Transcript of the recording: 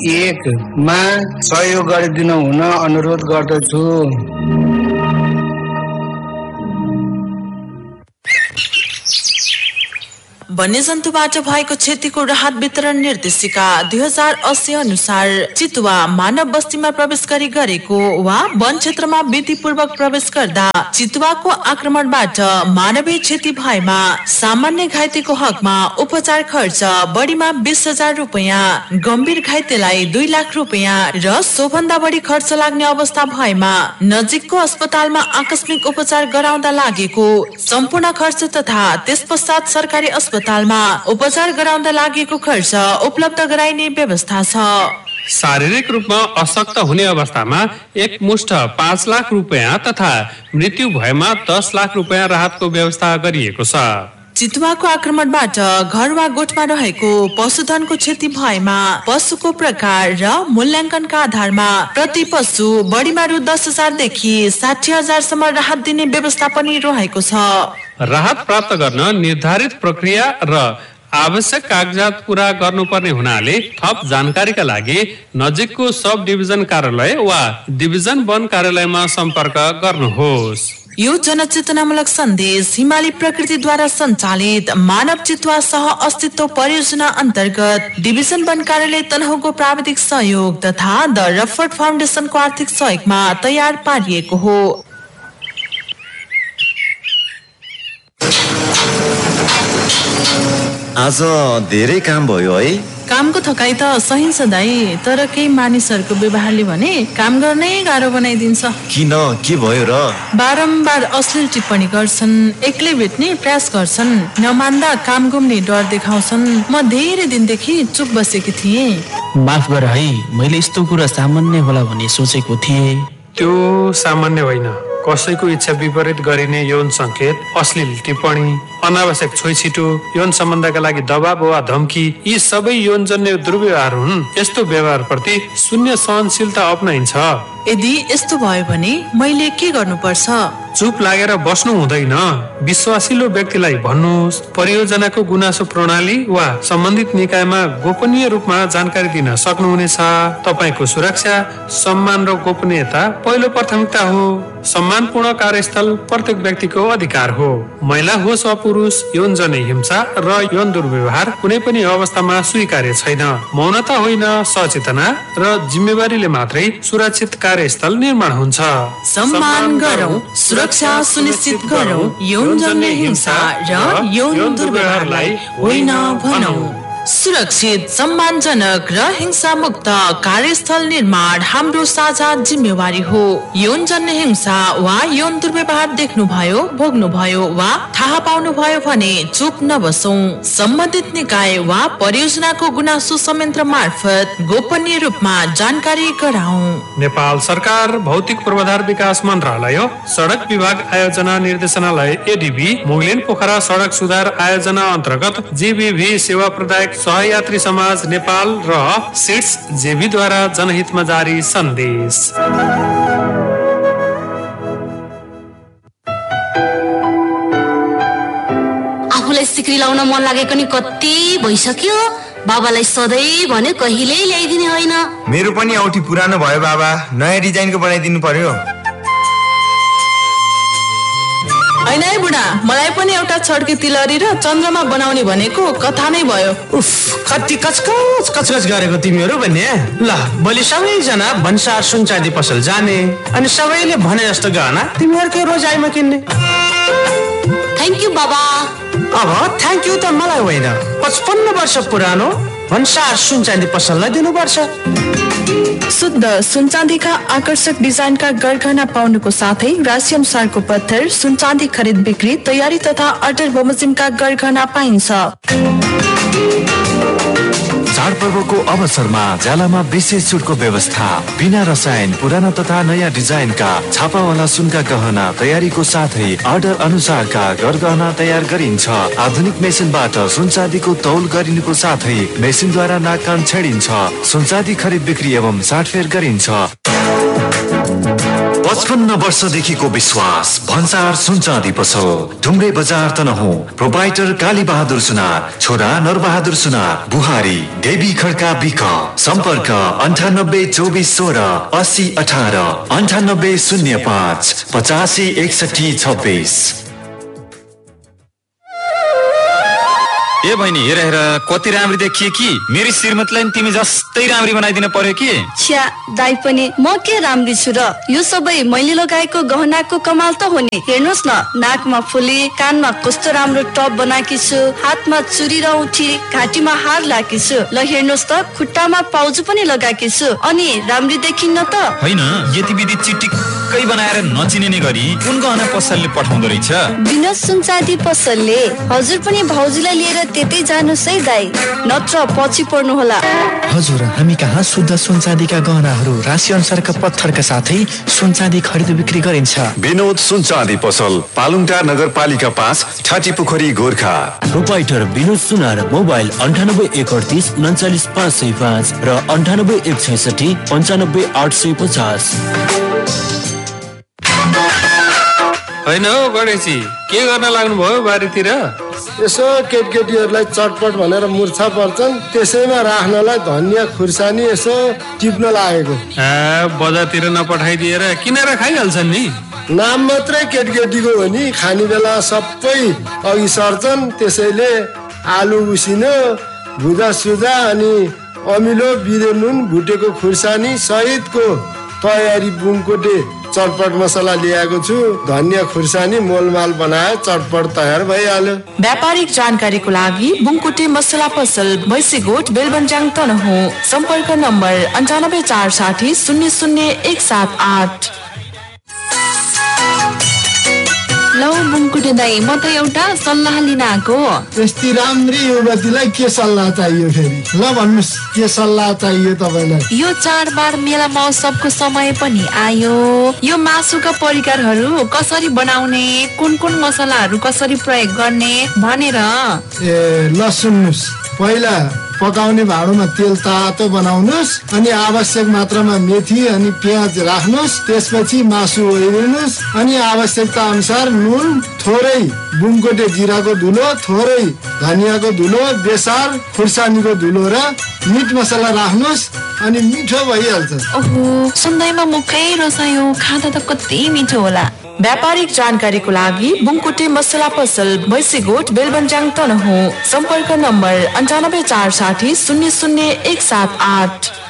1 मा सहयोग गरिदिनु हुन अनुरोध गर्दछु। वन्यजन्तुबाट भएको क्षतिको राहत वितरण निर्देशिका 2080 अनुसार चितुवा मानव बस्तीमा प्रवेश गरेको वा वन क्षेत्रमा विधिपूर्वक प्रवेश गर्दा चितुवाको आक्रमणबाट मानवीय क्षति भएमा सामान्य घाइतेको हकमा उपचार खर्च बढीमा 20,000 रुपैयाँ, गम्भीर घाइतेलाई 2 लाख रुपैयाँ र सोभन्दा बढी खर्च लाग्ने अवस्था भएमा नजिकको अस्पतालमा आकस्मिक उपचार गराउँदा लागेको सम्पूर्ण खर्च तथा त्यस पश्चात सरकारी अस्पतालमा उपचार गराउँदा लागेको खर्च उपलब्ध गराइने व्यवस्था छ। शारीरिक रूपमा अशक्त हुने अवस्थामा एकमुष्ट 5 लाख रुपैयाँ तथा मृत्यु भएमा 10 लाख रुपैयाँ राहतको व्यवस्था गरिएको छ। चितुवाको आक्रमणबाट घर वा गोठमा रहेको पशुधनको क्षति भएमा पशुको प्रकार र मूल्याङ्कनका आधारमा प्रति पशु बढीमा रु 10,000 देखि 60,000 सम्म राहत दिने व्यवस्था पनि रहेको छ। राहत प्राप्त गर्न निर्धारित प्रक्रिया र आवश्यक कागजात पूरा गर्नुपर्ने हुनाले थप जानकारीका लागि नजिकको सब डिभिजन कार्यालय वा डिभिजन वन कार्यालयमा सम्पर्क गर्नुहोस्। यो जनचेतनामूलक सन्देश हिमाली प्रकृतिद्वारा सञ्चालित मानव चितुवा सह अस्तित्व परियोजना अन्तर्गत डिभिजन वन कार्यालय तनहुँको प्राविधिक सहयोग तथा द रफर्ड फाउन्डेसनको आर्थिक सहयोगमा तयार पारिएको हो। आज धेरै काम भयो है। कामको थकाइ त सहिन्छ दाइ, तर केही मानिसहरूको व्यवहारले भने काम गर्नै गाह्रो बनाइदिन्छ। किन, के भयो र? बारम्बार अश्लील टिप्पणी गर्छन्, एक्लै भेट्ने प्रयास गर्छन्, नमान्दा काम गुम्ने डर देखाउँछन्। म धेरै दिनदेखि चुप बसेकी थिएँ। माफ गर है, मैले यस्तो कुरा सामान्य होला भन्ने सोचेको थिएँ। त्यो सामान्य होइन। कसैको इच्छा विपरीत गरिने यौन संकेत, अश्लील टिप्पणी, अनावश्यक छोइछिटो, यौन सम्बन्धका लागि दबाब वा धम्की, यी सबै यौनजन्य दुर्व्यवहार हुन्। यस्तो व्यवहार प्रति शून्य सहनशीलता अपनाइन्छ। यदि यस्तो भयो भने मैले के गर्नुपर्छ? चुप लागेर बस्नु हुँदैन। विश्वासिलो व्यक्तिलाई भन्नुहोस्। परियोजनाको गुनासो प्रणाली वा सम्बन्धित निकायमा गोपनीय रूपमा जानकारी दिन सक्नुहुनेछ। तपाईको सुरक्षा, सम्मान र गोपनीयता पहिलो प्राथमिकता हो। सम्मानपूर्ण कार्यस्थल प्रत्येक व्यक्तिको अधिकार हो। महिला होस् वा पुरुष, यौनजन्य हिंसा र यौन दुर्व्यवहार कुनै पनि अवस्थामा स्वीकार्य छैन। मौनता होइन, सचेतना र जिम्मेवारीले मात्रै सुरक्षित कार्यस्थल निर्माण हुन्छ। सम्मान गरौँ, सुरक्षा सुनिश्चित गरौँ, यौनजन्य हिंसा र यौन दुर्व्यवहारलाई होइन भनौँ। सुरक्षित, सम्मानजनक र हिंसा मुक्त कार्यस्थल निर्माण हाम्रो साझा जिम्मेवारी हो। यौनजन्य हिंसा वा यौन दुर्व्यवहार देख्नुभयो, भोग्नुभयो वा थाहा पाउनुभयो भने चुप नबसौं। सम्बन्धित निकाय वा परियोजनाको गुनासो संयन्त्र मार्फत गोपनीय रूपमा जानकारी गराउँ। नेपाल सरकार भौतिक पूर्वाधार विकास मन्त्रालय, सडक विभाग आयोजना निर्देशनालय एडीबी, मुगलिन पोखरा सडक सुधार आयोजना अन्तर्गत जीबीभी सेवा प्रदायक सहयात्री समाज नेपाल र सिट्स जेबीद्वारा जनहितमा जारी सन्देश। आफूलाई सिक्री लाउन मन लागेको नि कति भइसक्यो। बाबालाई सधैँ भने कहिल्यै ल्याइदिने होइन। मेरो पनि औठी पुरानो भयो बाबा, नयाँ डिजाइनको बनाइदिनु पर्यो। होइन है बुढा, मलाई पनि एउटा छड्के तिलहरी र चन्द्रमा बनाउने भनेको कथा नै भयो। उफ, कति कचकच कचकच गरेको तिमीहरू भन्ने। ल, भोलि सबैजना भन्सार सुनचाँदी पसल जाने अनि सबैले भने जस्तो गहना तिमीहरूकै रोजाइमा किन्ने। थ्याङ्क यू बाबा। अब थ्याङ्क यू त मलाई होइन, 55 वर्ष पुरानो भन्सार सुनचाँदी पसललाई दिनुपर्छ। शुद्ध सुनचाँदीका आकर्षक डिजाइनका गरगहना पाउनुको साथै राशि अनुसारको पत्थर, सुनचाँदी खरिद बिक्री, तयारी तथा अर्डर बमोजिमका गरगहना पाइन्छ। चाडपर्वको अवसरमा ज्यालामा विशेष छुटको व्यवस्था। बिना रसायन, पुराना तथा नयाँ डिजाइनका छापावाला सुनका गहना तयारीको साथै अर्डर अनुसारका गरगहना तयार गरिन्छ। आधुनिक मेसिनबाट सुनचाँदीको तौल गरिनुको साथै मेसिनद्वारा नाककान छेडिन्छ। सुनचाँदी खरिद बिक्री एवं साटफेर गरिन्छ। 55 वर्षदेखिको विश्वास भन्सार सुनचाँदी पसल ढुम्रे बजार तनहुँ प्रोपाइटर काली बहादुर सुनार छोरा नरबहादुर सुनार बुहारी देवी खड्का बिक सम्पर्क 9824168018 9805 856126। ए बहिनी हेर हेर कति राम्री देखिए कि मेरी श्रीमतीलाई तिमी जस्तै राम्री बनाइदिन पर्यो कि। छ्या दाइ पनि म के राम्री छु र, यो सबै मैले लगाएको गहनाको कमाल त हो नि। हेर्नुहोस् न, नाकमा फुली, कानमा कस्तो राम्रो टप बनाएकी छु, हातमा चुरी र औँठी, घाँटीमा हार लाएकी छु। ल हेर्नुहोस् त, खुट्टामा पाउजु पनि लगाएकी छु। अनि राम्री देखिन्न त? होइन, यति विधि चिटिक्कै बनाएर नचिनिने गरी कुन गहना पसलले पठाउँदो रहेछ? विनोद सुनचाँदी पसलले। हजुर पनि भाउजूलाई लिएर त्यतै जानुस् है दाइ, नत्र पछि पर्नु होला। हजुर, हामी कहाँ शुद्ध सुनचाँदीका गहनाहरू राशि अनुसारका पत्थरका साथै सुनचाँदी खरिद बिक्री गरिन्छ। विनोद सुनचाँदी पसल पालुङटा नगरपालिका 5 ठाटी पोखरी गोर्खा। प्रोपाइटर विनोद सुनार। मोबाइल 98 138 39 505 र 98 166 95 850। होइन हौ गणेशजी, के गर्न लाग्नु भयो बारीतिर? यसो केटकेटीहरूलाई चटपट भनेर मुर्छा पर्छन्, त्यसैमा राख्नलाई धनिया खुर्सानी यसो टिप्न लागेको। बजारतिर नपठाइदिएर किनेर खाइहाल्छन् नि। नाम मात्रै केटकेटीको हो नि, खाने बेला सबै अघि सर्छन्। त्यसैले आलु उसिनो, भुजा सुजा अनि अमिलो बिरे नुन भुटेको खुर्सानी सहितको तयारी बुङकोटे चटपट मसला ल्याएको छु। धनिया खुर्सानी मोलमाल बनाए चटपट तयार भइहाल्यो। व्यापारिक जानकारीको लागि बुङकोटे मसला पसल भैँसीगोठ बेलबन्जाङ तनहुँ। सम्पर्क नम्बर 98 460 00178। लौ बुङकोटे दाइ, म त एउटा सल्लाह लिन आएको। यस्ती राम्री युवतीलाई के सल्लाह चाहियो फेरि? ल भन्नुहोस्, के सल्लाह चाहियो तपाईँलाई? यो चाडबाड मेला महोत्सवको समय पनि आयो। यो मासुका परिकारहरू कसरी बनाउने, कुन कुन मसलाहरू कसरी प्रयोग गर्ने भनेर। ए ल सुन्नुहोस्, पहिला पकाउने भाँडोमा तेल तातो बनाउनुहोस्, अनि आवश्यक मात्रामा मेथी अनि प्याज राख्नुहोस्। त्यसपछि मासु ओइरिनुहोस्, अनि आवश्यकता अनुसार नुन, थोरै बुङकोटे जिराको धुलो, थोरै धनियाको धुलो, बेसार, खुर्सानीको धुलो र मिट मसला राख्नुहोस्, अनि मिठो भइहाल्छ। ओहो, सुन्दैमा मुखै रसायो, खाँदा त कति मिठो होला। व्यापारिक जानकारीको लागि बुङकोटे मसला पसल भैँसीगोठ बेलबन्जाङ तनहुँ। सम्पर्क नम्बर 98 460 00178।